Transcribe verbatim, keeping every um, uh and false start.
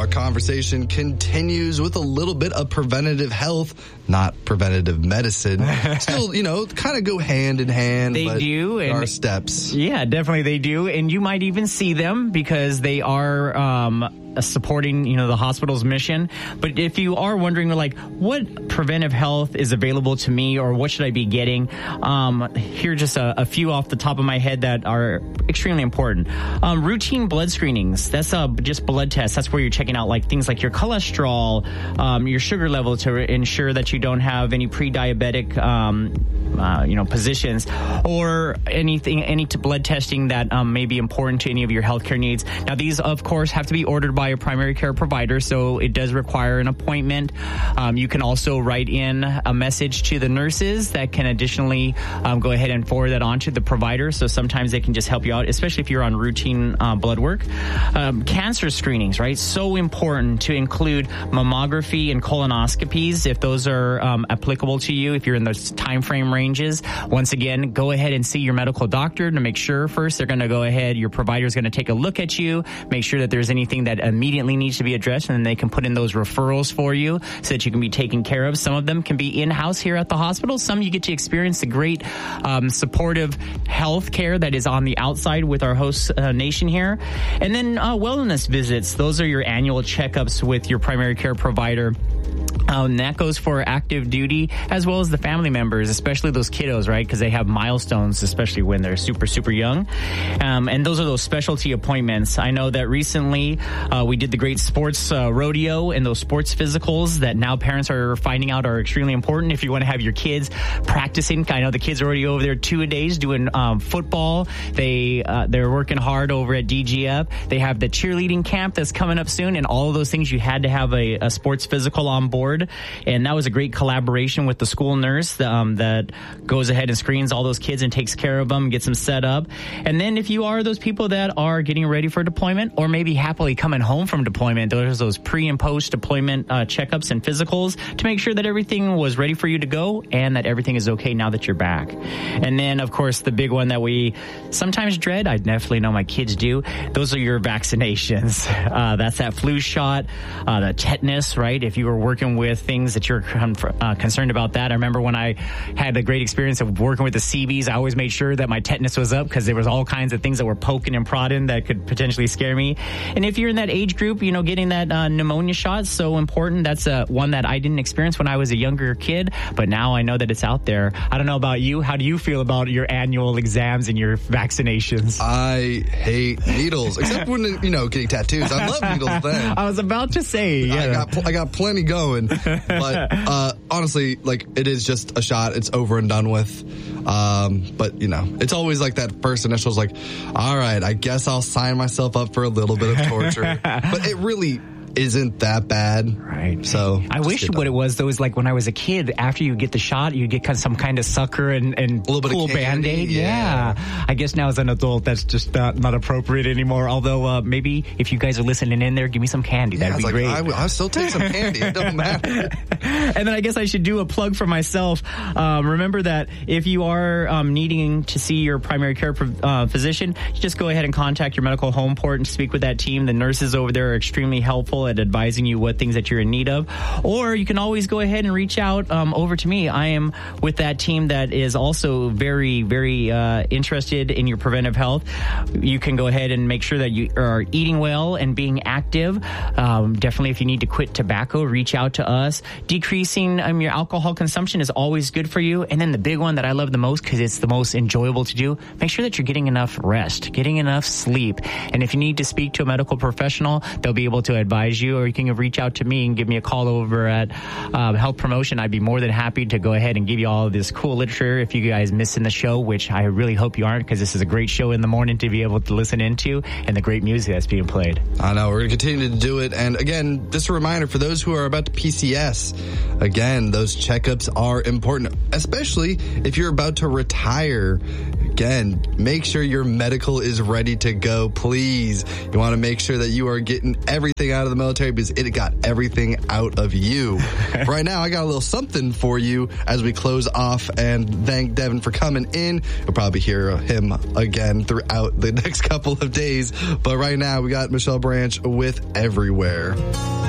conversation continues with a little bit of preventative health, not preventative medicine. Still, you know, kind of go hand in hand. They but do. There and are steps. Yeah, definitely they do. And you might even see them because they are um, supporting, you know, the hospital's mission. But if you are wondering, like, what preventive health is available to me or what should I be getting, um, here are just a, a few off the top of my head that are extremely important. Um, routine blood screenings. That's uh, just blood tests. That's where you're checking out like things like your cholesterol, um, your sugar level to ensure that you don't have any pre-diabetic, um, uh, you know, positions or anything, any t- blood testing that um, may be important to any of your healthcare needs. Now, these, of course, have to be ordered by a primary care provider, so it does require an appointment. Um, you can also write in a message to the nurses that can additionally um, go ahead and forward that on to the provider, so sometimes they can just help you out, especially if you're on routine uh, blood work. Um, cancer screenings, right? So important to include mammography and colonoscopies if those are um, applicable to you, if you're in those time frame ranges. Once again, go ahead and see your medical doctor to make sure first. They're going to go ahead, your provider is going to take a look at you, make sure that there's anything that immediately needs to be addressed, and then they can put in those referrals for you so that you can be taken care of. Some of them can be in-house here at the hospital. Some you get to experience the great um, supportive health care that is on the outside with our host uh, nation here. And then uh, wellness visits. Those are your annual checkups with your primary care provider. Um, that goes for active duty as well as the family members, especially those kiddos, right? Because they have milestones, especially when they're super, super young. Um, and those are those specialty appointments. I know that recently uh, we did the great sports uh, rodeo and those sports physicals that now parents are finding out are extremely important if you want to have your kids practicing. I know the kids are already over there two a days doing um, football. They, uh, they're working hard over at D G F. They have the cheerleading camp that's coming up soon, and all of those things you had to have a, a sports physical on board. And that was a great collaboration with the school nurse um, that goes ahead and screens all those kids and takes care of them, gets them set up. And then if you are those people that are getting ready for deployment or maybe happily coming home from deployment, there's those pre and post deployment uh, checkups and physicals to make sure that everything was ready for you to go and that everything is okay now that you're back. And then, of course, the big one that we sometimes dread, I definitely know my kids do, those are your vaccinations. Uh, that's that flu shot, uh, the tetanus, right? If you were working with things that you're uh, concerned about that. I remember when I had a great experience of working with the C Bs, I always made sure that my tetanus was up because there was all kinds of things that were poking and prodding that could potentially scare me. And if you're in that age group, you know, getting that uh, pneumonia shot is so important. That's uh, one that I didn't experience when I was a younger kid, but now I know that it's out there. I don't know about you. How do you feel about your annual exams and your vaccinations? I hate needles, except when, you know, getting tattoos. I love needles then. I was about to say, yeah. I got, pl- I got plenty going. But uh, honestly, like, it is just a shot. It's over and done with. Um, but, you know, it's always like that first initial is like, all right, I guess I'll sign myself up for a little bit of torture. But it really isn't that bad. Right. So I wish what it was, though, is like when I was a kid, after you get the shot, you get kind of some kind of sucker and, and a little bit cool of candy, Band-Aid. Yeah. yeah. I guess now as an adult, that's just not, not appropriate anymore. Although uh, maybe if you guys are listening in there, give me some candy. Yeah, That'd be like, great. I, I'll still take some candy. It doesn't matter. And then I guess I should do a plug for myself. Um, remember that if you are um, needing to see your primary care uh, physician, you just go ahead and contact your medical home port and speak with that team. The nurses over there are extremely helpful at advising you what things that you're in need of. Or you can always go ahead and reach out um, over to me. I am with that team that is also very, very uh, interested in your preventive health. You can go ahead and make sure that you are eating well and being active. Um, definitely if you need to quit tobacco, reach out to us. Decreasing um, your alcohol consumption is always good for you. And then the big one that I love the most because it's the most enjoyable to do, make sure that you're getting enough rest, getting enough sleep. And if you need to speak to a medical professional, they'll be able to advise you, or you can reach out to me and give me a call over at um, Health Promotion. I'd be more than happy to go ahead and give you all of this cool literature if you guys missing the show, which I really hope you aren't, because this is a great show in the morning to be able to listen into, and the great music that's being played. I know. We're going to continue to do it. And again, just a reminder for those who are about to P C S, again, those checkups are important, especially if you're about to retire. again, make sure your medical is ready to go, please. You want to make sure that you are getting everything out of the military because it got everything out of you. Right now, I got a little something for you as we close off and thank Devin for coming in. You'll probably hear him again throughout the next couple of days. But right now, we got Michelle Branch with Everywhere.